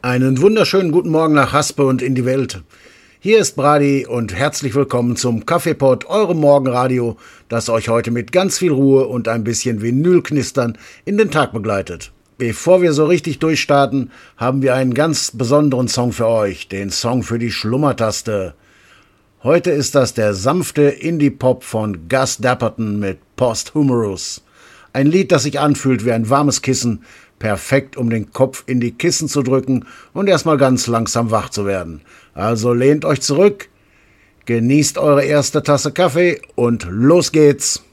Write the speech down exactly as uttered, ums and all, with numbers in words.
Einen wunderschönen guten Morgen nach Haspe und in die Welt. Hier ist Brady und herzlich willkommen zum Kaffeepot, eurem Morgenradio, das euch heute mit ganz viel Ruhe und ein bisschen Vinylknistern in den Tag begleitet. Bevor wir so richtig durchstarten, haben wir einen ganz besonderen Song für euch, den Song für die Schlummertaste. Heute ist das der sanfte Indie-Pop von Gus Dapperton mit Posthumorous. Ein Lied, das sich anfühlt wie ein warmes Kissen, perfekt, um den Kopf in die Kissen zu drücken und erstmal ganz langsam wach zu werden. Also lehnt euch zurück, genießt eure erste Tasse Kaffee und los geht's!